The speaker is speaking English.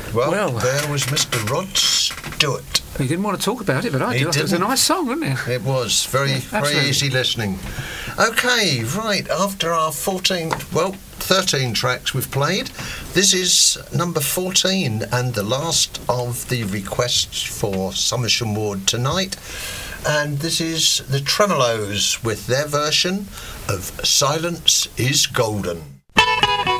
Well, there was Mr. Rod Stewart. He didn't want to talk about it, but I He do. It was a nice song, wasn't it? It was very easy listening. Okay, right, after our 13 tracks we've played, this is number 14 and the last of the requests for Somersham Ward tonight. And this is the Tremolos with their version of Silence is Golden.